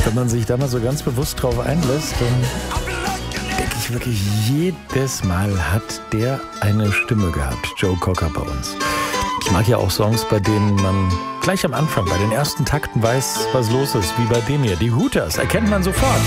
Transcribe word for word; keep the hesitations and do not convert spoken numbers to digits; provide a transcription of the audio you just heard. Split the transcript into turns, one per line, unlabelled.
wenn man sich da mal so ganz bewusst drauf einlässt, dann denke ich wirklich, jedes Mal hat der eine Stimme gehabt, Joe Cocker bei uns. Ich mag ja auch Songs, bei denen man gleich am Anfang, bei den ersten Takten weiß, was los ist, wie bei dem hier. Die Hooters erkennt man sofort.